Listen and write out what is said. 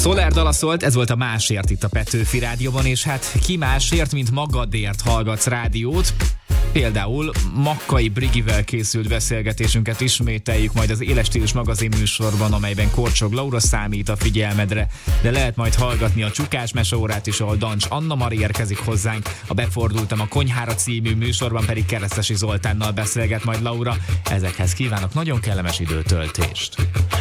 Soler dala szólt, ez volt a Másért itt a Petőfi Rádióban, és hát ki másért, mint magadért hallgatsz rádiót. Például Makkai Brigivel készült beszélgetésünket ismételjük majd az Éles Stílus magazin műsorban, amelyben Korcsog Laura számít a figyelmedre, de lehet majd hallgatni a Csukás Meseórát is, ahol Dancs Anna Mari érkezik hozzánk, a Befordultam a Konyhára című műsorban pedig Keresztesi Zoltánnal beszélget majd Laura. Ezekhez kívánok nagyon kellemes időtöltést!